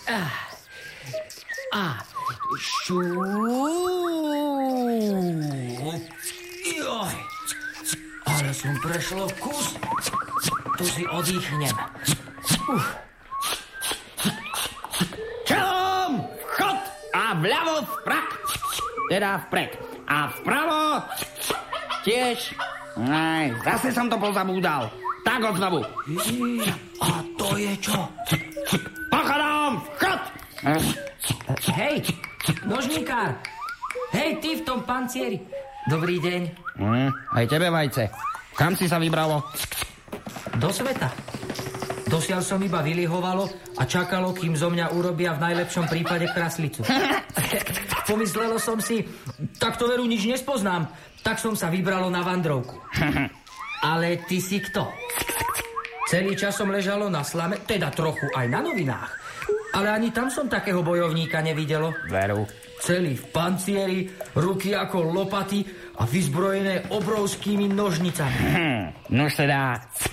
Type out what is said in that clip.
Šu. Joj. Ale som prešlo kus. Tu si odýchnem. Čelom, vchod a vľavo vprak. Teda vpred. A vpravo tiež. Aj, zase som to pozabúdal. Tak odnovu. A to je čo? Pochodom, vchod. Hej, nožníkár. Hej, ty v tom pancieri. Dobrý deň. Aj tebe, Vajce. Kam si sa vybralo? Do sveta. Dosiaľ som iba vylihovalo a čakalo, kým zo mňa urobia v najlepšom prípade kraslicu. Pomyslelo som si, tak to veru nič nespoznám, tak som sa vybralo na vandrovku. Ale ty si kto? Celý čas som ležalo na slame, teda trochu aj na novinách. Ale ani tam som takého bojovníka nevidelo. Veru. Celý v pancieri, ruky ako lopaty a vyzbrojené obrovskými nožnicami. Nož teda,